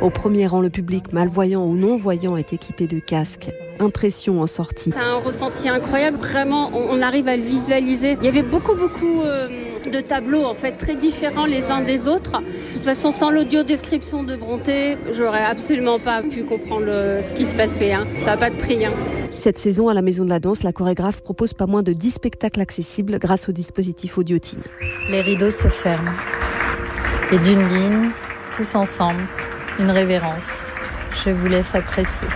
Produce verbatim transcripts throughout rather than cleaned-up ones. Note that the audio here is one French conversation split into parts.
Au premier rang, le public, malvoyant ou non-voyant, est équipé de casques. Impression en sortie. C'est un ressenti incroyable, vraiment, on arrive à le visualiser. Il y avait beaucoup, beaucoup euh, de tableaux en fait très différents les uns des autres. De toute façon, sans l'audio-description de Brontë, j'aurais absolument pas pu comprendre le, ce qui se passait. Hein. Ça n'a pas de prix. Hein. Cette saison, à la Maison de la Danse, la chorégraphe propose pas moins de dix spectacles accessibles grâce au dispositif Audiotine. Les rideaux se ferment. Et d'une ligne, tous ensemble, une révérence. Je vous laisse apprécier.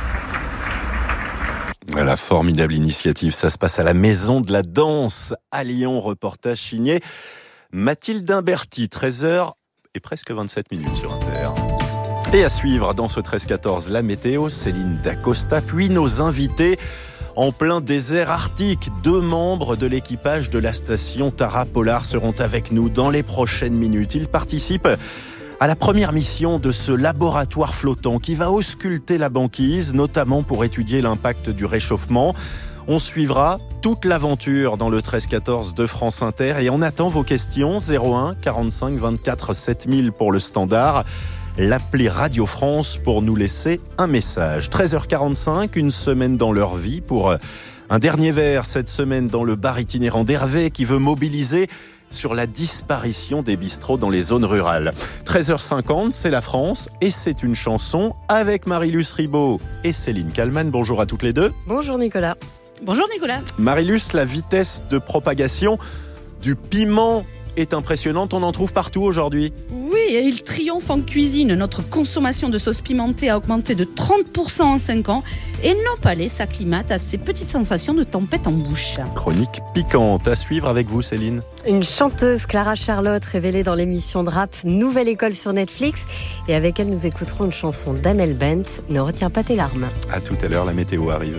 La formidable initiative, ça se passe à la Maison de la Danse à Lyon. Reportage signé Mathilde Imberti, treize heures et presque vingt-sept minutes sur Inter. Et à suivre dans ce treize quatorze, la météo, Céline Dacosta, puis nos invités en plein désert arctique. Deux membres de l'équipage de la station Tara Polar seront avec nous dans les prochaines minutes. Ils participent à la première mission de ce laboratoire flottant qui va ausculter la banquise, notamment pour étudier l'impact du réchauffement. On suivra toute l'aventure dans le treize quatorze de France Inter et on attend vos questions. zéro un quarante-cinq vingt-quatre sept mille pour le standard. L'appelez Radio France pour nous laisser un message. treize heures quarante-cinq, une semaine dans leur vie pour un dernier verre cette semaine dans le bar itinérant d'Hervé qui veut mobiliser sur la disparition des bistrots dans les zones rurales. treize heures cinquante, c'est la France et c'est une chanson avec Marie-Luce Ribaud et Céline Kallmann. Bonjour à toutes les deux. Bonjour Nicolas. Bonjour Nicolas. Marie-Luce, la vitesse de propagation du piment est impressionnante, on en trouve partout aujourd'hui. Oui, et il triomphe en cuisine. Notre consommation de sauce pimentée a augmenté de trente pour cent en cinq ans et nos palais s'acclimatent à ces petites sensations de tempête en bouche. Chronique piquante à suivre avec vous Céline. Une chanteuse, Clara Charlotte, révélée dans l'émission de rap Nouvelle École sur Netflix. Et avec elle, nous écouterons une chanson d'Amel Bent, Ne retiens pas tes larmes. À tout à l'heure, la météo arrive.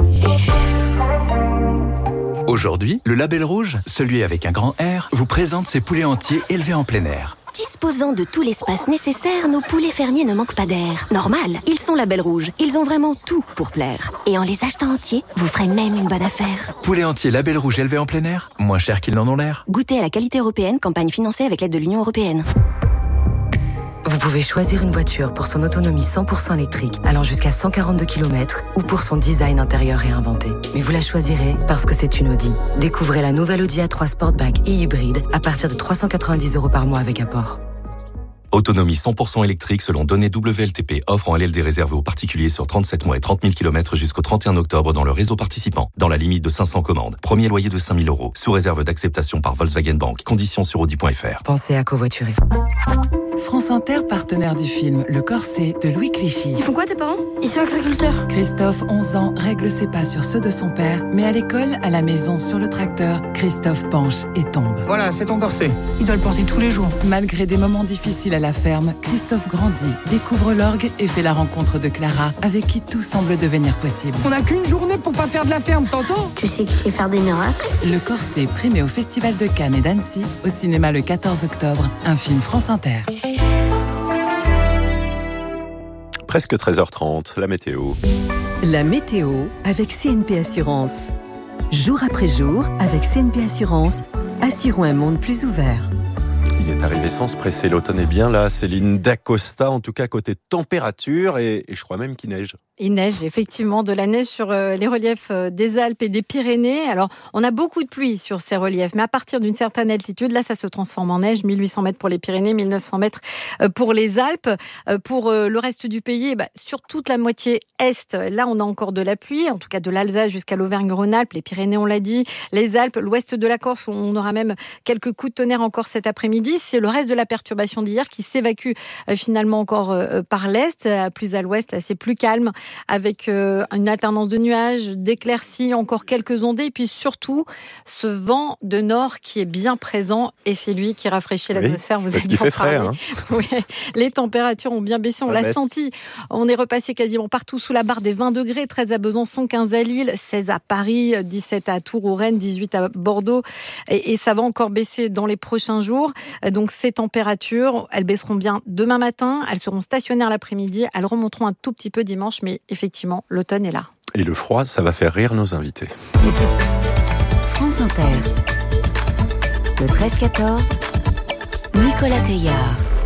Aujourd'hui, le Label Rouge, celui avec un grand R, vous présente ses poulets entiers élevés en plein air. Disposant de tout l'espace nécessaire, nos poulets fermiers ne manquent pas d'air. Normal, ils sont Label Rouge. Ils ont vraiment tout pour plaire. Et en les achetant entiers, vous ferez même une bonne affaire. Poulets entiers Label Rouge élevés en plein air, moins cher qu'ils n'en ont l'air. Goûtez à la qualité européenne, campagne financée avec l'aide de l'Union européenne. Vous pouvez choisir une voiture pour son autonomie cent pour cent électrique, allant jusqu'à cent quarante-deux kilomètres, ou pour son design intérieur réinventé. Mais vous la choisirez parce que c'est une Audi. Découvrez la nouvelle Audi A trois Sportback et hybride à partir de trois cent quatre-vingt-dix euros par mois avec apport. Autonomie cent pour cent électrique selon données W L T P. Offre en L L D réservée aux particuliers sur trente-sept mois et trente mille kilomètres jusqu'au trente et un octobre dans le réseau participant. Dans la limite de cinq cents commandes. Premier loyer de cinq mille euros. Sous réserve d'acceptation par Volkswagen Bank. Conditions sur audi point f r. Pensez à covoiturer. France Inter, partenaire du film Le Corset de Louis Clichy. Ils font quoi tes parents? Ils sont agriculteurs. Christophe, onze ans, règle ses pas sur ceux de son père, mais à l'école, à la maison, sur le tracteur, Christophe penche et tombe. Voilà, c'est ton corset. Il doit le porter tous les jours. Malgré des moments difficiles à la ferme, Christophe grandit, découvre l'orgue et fait la rencontre de Clara, avec qui tout semble devenir possible. On n'a qu'une journée pour pas perdre la ferme, t'entends? Tu sais que je sais faire des miracles. Le Corset, primé au Festival de Cannes et d'Annecy, au cinéma le quatorze octobre, un film France Inter. Presque treize heures trente, la météo. La météo avec C N P Assurance. Jour après jour, avec C N P Assurance, assurons un monde plus ouvert. Il est arrivé sans se presser, l'automne est bien là. Céline Dacosta, en tout cas côté température, et, et je crois même qu'il neige. Il neige, effectivement, de la neige sur les reliefs des Alpes et des Pyrénées. Alors, on a beaucoup de pluie sur ces reliefs, mais à partir d'une certaine altitude, là, ça se transforme en neige. mille huit cents mètres pour les Pyrénées, mille neuf cents mètres pour les Alpes. Pour le reste du pays, bah, sur toute la moitié est, là, on a encore de la pluie, en tout cas de l'Alsace jusqu'à l'Auvergne-Rhône-Alpes. Les Pyrénées, on l'a dit, les Alpes, l'ouest de la Corse, on aura même quelques coups de tonnerre encore cet après-midi. C'est le reste de la perturbation d'hier qui s'évacue finalement encore par l'est. Plus à l'ouest, là, c'est plus calme, avec euh, une alternance de nuages, d'éclaircies, encore quelques ondées, et puis surtout ce vent de nord qui est bien présent, et c'est lui qui rafraîchit l'atmosphère. Oui, vous parce qu'il fait frais. Hein. Oui, les températures ont bien baissé, on Ça l'a baisse. senti. On est repassé quasiment partout sous la barre des vingt degrés, treize à Besançon, quinze à Lille, seize à Paris, dix-sept à Tours ou Rennes, dix-huit à Bordeaux, et, et ça va encore baisser dans les prochains jours. Donc ces températures, elles baisseront bien demain matin, elles seront stationnaires l'après-midi, elles remonteront un tout petit peu dimanche, mais effectivement, Effectivement, l'automne est là. Et le froid, ça va faire rire nos invités. France Inter. Le treize quatorze, Nicolas Teillard.